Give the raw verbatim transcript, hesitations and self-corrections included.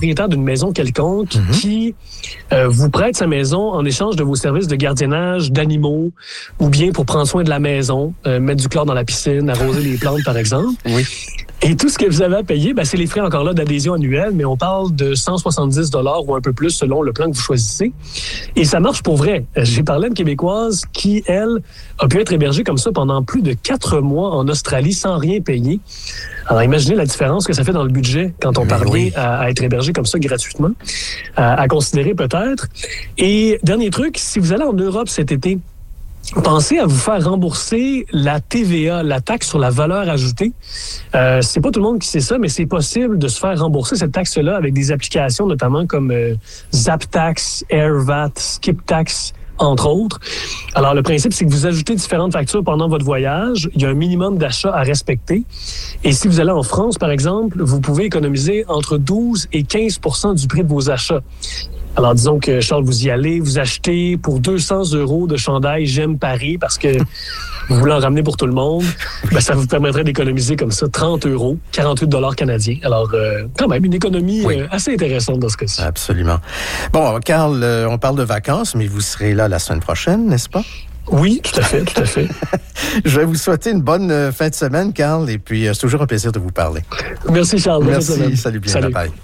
propriétaire d'une maison quelconque mm-hmm. qui euh, vous prête sa maison en échange de vos services de gardiennage d'animaux ou bien pour prendre soin de la maison, euh, mettre du chlore dans la piscine, arroser les plantes, par exemple. Oui. Et tout ce que vous avez à payer, ben, c'est les frais encore là d'adhésion annuelle, mais on parle de cent soixante-dix dollars ou un peu plus selon le plan que vous choisissez. Et ça marche pour vrai. J'ai parlé à une Québécoise qui, elle, a pu être hébergée comme ça pendant plus de quatre mois en Australie sans rien payer. Alors, imaginez la différence que ça fait dans le budget quand on parvient oui. à, à être hébergé comme ça gratuitement, à, à considérer peut-être. Et dernier truc, si vous allez en Europe cet été, pensez à vous faire rembourser la T V A, la taxe sur la valeur ajoutée. Euh, c'est pas tout le monde qui sait ça, mais c'est possible de se faire rembourser cette taxe-là avec des applications notamment comme euh, ZapTax, AirVat, SkipTax, entre autres. Alors, le principe, c'est que vous ajoutez différentes factures pendant votre voyage. Il y a un minimum d'achat à respecter. Et si vous allez en France, par exemple, vous pouvez économiser entre douze et quinze pour cent du prix de vos achats. Alors, disons que, Charles, vous y allez, vous achetez pour deux cents euros de chandail J'aime Paris parce que vous voulez en ramener pour tout le monde. Ben, ça vous permettrait d'économiser comme ça trente euros, quarante-huit dollars canadiens. Alors, euh, quand même, une économie oui. euh, assez intéressante dans ce cas-ci. Absolument. Bon, Carl, euh, on parle de vacances, mais vous serez là la semaine prochaine, n'est-ce pas? Oui, tout à fait, tout à fait. Je vais vous souhaiter une bonne euh, fin de semaine, Carl, et puis euh, c'est toujours un plaisir de vous parler. Merci, Charles. Merci, salut bien, salut. bye-bye.